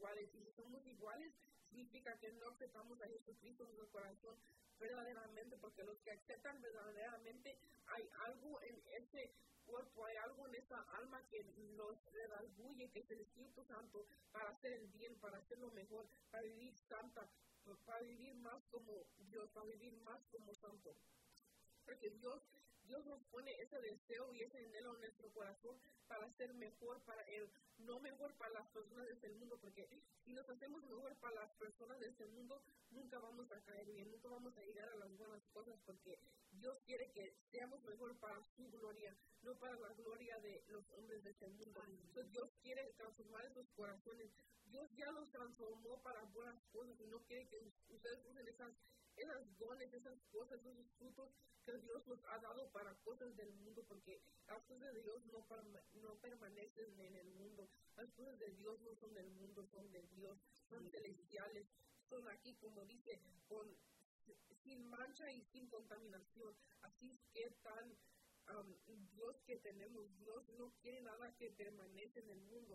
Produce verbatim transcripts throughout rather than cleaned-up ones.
iguales. Y si somos iguales, significa que no aceptamos a Jesucristo en nuestro corazón verdaderamente, porque los que aceptan verdaderamente, hay algo en ese cuerpo, hay algo en esa alma que nos redarguye, que es el Espíritu Santo, para hacer el bien, para hacer lo mejor, para vivir santa, para vivir más como Dios, para vivir más como santo. Porque Dios, Dios nos pone ese deseo y ese anhelo en nuestro corazón para ser mejor para Él, no mejor para las personas de este mundo, porque si nos hacemos mejor para las personas de este mundo, nunca vamos a caer bien, nunca vamos a llegar a las buenas cosas, porque Dios quiere que seamos mejor para su gloria, no para la gloria de los hombres de este mundo. Entonces Dios quiere transformar esos corazones. Dios ya los transformó para buenas cosas y no quiere que ustedes usen esas esas dones, esas cosas, esos frutos que Dios nos ha dado para cosas del mundo, porque las cosas de Dios no, perma, no permanecen en el mundo. Las cosas de Dios no son del mundo, son de Dios, son celestiales, son aquí, como dice, con, sin mancha y sin contaminación. Así que tal um, Dios que tenemos, Dios no quiere nada que permanece en el mundo.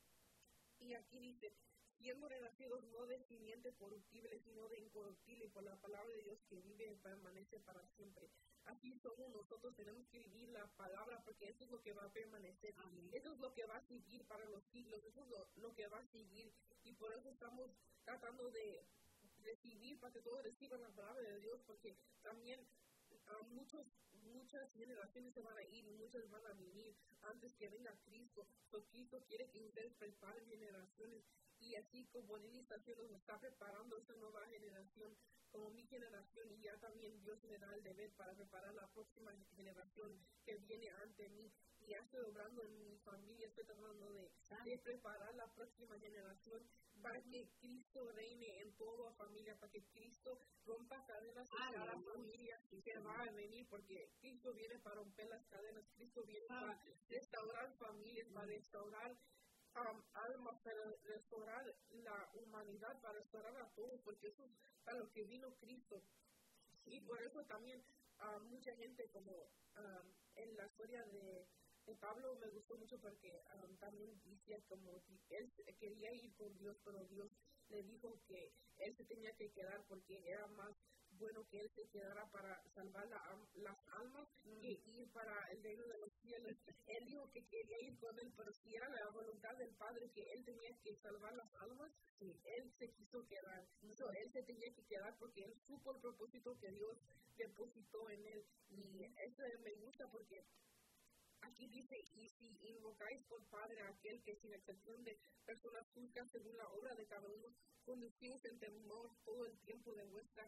Y aquí dice, siendo renacidos no de simiente corruptible, sino de incorruptible, por la palabra de Dios que vive y permanece para siempre. Así somos nosotros, tenemos que vivir la palabra, porque eso es lo que va a permanecer. Amén. Eso es lo que va a seguir para los siglos, eso es lo, lo que va a seguir. Y por eso estamos tratando de recibir, para que todos reciban la palabra de Dios, porque también uh, muchos, muchas generaciones se van a ir y muchas van a venir antes que venga Cristo. So, Cristo quiere que ustedes preparen generaciones. Y así como Lili está haciendo, nos está preparando esta nueva generación, como mi generación, y ya también Dios me da el deber para preparar la próxima generación que viene ante mí. Y ya estoy obrando en mi familia, estoy tratando de, de preparar la próxima generación para que Cristo reine en toda la familia, para que Cristo rompa cadenas en cada familia que va a venir, porque Cristo viene para romper las cadenas, Cristo viene para restaurar familias, para restaurar Um, almas, para restaurar la humanidad, para restaurar a todos, porque eso es para lo que vino Cristo. Y por eso también uh, mucha gente, como um, en la historia de, de Pablo, me gustó mucho porque um, también decía como que él quería ir con Dios, pero Dios le dijo que él se tenía que quedar porque era más bueno que él se quedara para salvar la, las almas mm. que ir para el reino de los cielos. Él dijo que quería ir con él, pero si era la voluntad del Padre que él tenía que salvar las almas, sí. él se quiso quedar. So, él se tenía que quedar porque él supo el propósito que Dios depositó en él. Y eso me gusta porque aquí dice, y si invocáis por Padre a aquel que sin excepción de personas juzga según la obra de cada uno, conducimos en temor todo el tiempo de vuestra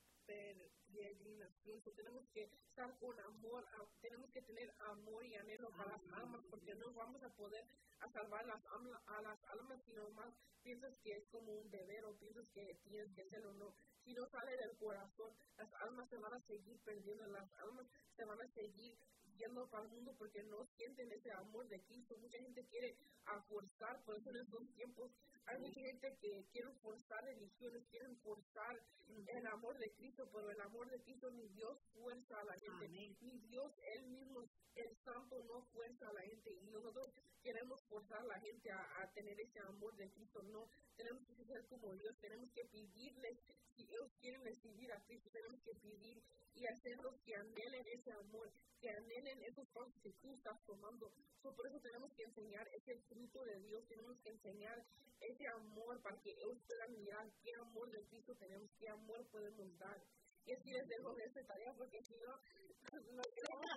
peregrinación. So, tenemos que estar con amor, a, tenemos que tener amor y anhelo para las almas, porque no vamos a poder a salvar las, a las almas si nomás piensas que es como un deber o piensas que tienes que hacerlo. No, si no sale del corazón, las almas se van a seguir perdiendo, las almas se van a seguir yendo para el mundo porque no sienten ese amor de Cristo. Mucha gente quiere a forzar, por eso en estos tiempos hay mucha gente que quiere forzar religiones, quieren forzar el amor de Cristo, pero el amor de Cristo ni Dios fuerza a la gente, Amén. Ni Dios él mismo, el santo, no fuerza a la gente, y nosotros queremos forzar a la gente a, a tener ese amor de Cristo. No, tenemos que ser como Dios, tenemos que pedirles, si ellos quieren recibir a Cristo, tenemos que pedir y hacerlos que anhelen ese amor, que anhelen esos pasos que tú estás tomando. So, por eso tenemos que enseñar ese fruto de Dios, tenemos que enseñar ese amor para que ellos puedan mirar qué amor de Cristo tenemos, qué amor podemos dar. Y así les dejo de esta tarea, porque si no, no queremos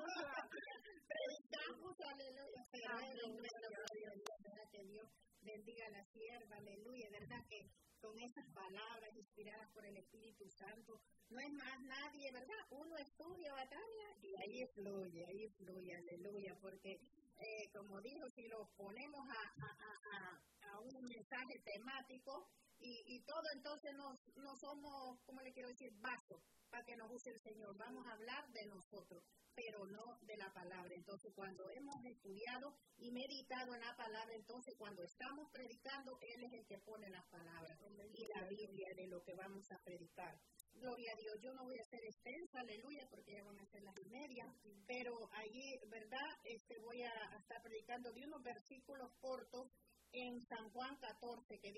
predicamos, aleluya, que Dios bendiga a la sierva, aleluya, verdad que con esas palabras inspiradas por el Espíritu Santo, no es más nadie, ¿verdad? Uno estudia batalla y ahí fluye, ahí fluye, aleluya, porque eh, como dijo, si lo ponemos a, a, a, a un mensaje temático y, y todo, entonces no, no somos, ¿cómo le quiero decir? Vasos para que nos use el Señor. Vamos a hablar de nosotros, pero no de la palabra. Entonces, cuando hemos estudiado y meditado en la palabra, entonces cuando estamos predicando, Él es el que pone las palabras y la Biblia de lo que vamos a predicar. Gloria a Dios. Yo no voy a ser extensa, aleluya, porque ya van a ser las y media, pero allí, ¿verdad? Este, voy a estar predicando de unos versículos cortos en San Juan catorce, que